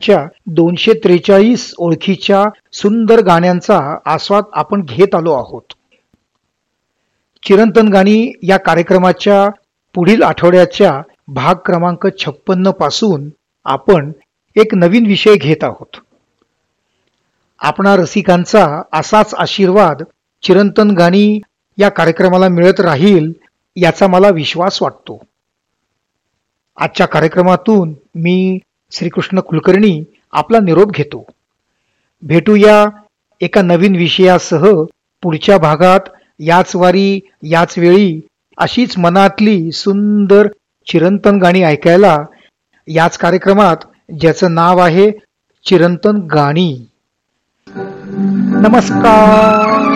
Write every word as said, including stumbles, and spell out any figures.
महाराजांच्या दोनशे त्रेचाळीस ओळखीच्या सुंदर गाण्यांचा आस्वाद आपण घेत आलो आहोत. चिरंतन गाणी या कार्यक्रमाच्या पुढील आठवड्याच्या भाग क्रमांक छप्पन्न पासून आपण एक नवीन विषय घेत आहोत. आपणा रसिकांचा असाच आशीर्वाद चिरंतन गाणी या कार्यक्रमाला मिळत राहील याचा मला विश्वास वाटतो. आजच्या कार्यक्रमातून मी श्रीकृष्ण कुलकर्णी आपला निरोप घेतो. भेटूया एका नवीन विषयासह पुढच्या भागात. याच वारी याच वेळी अशीच मनातली सुंदर चिरंतन गाणी ऐकायला याच कार्यक्रमात, ज्याचं नाव आहे चिरंतन गाणी. नमस्कार.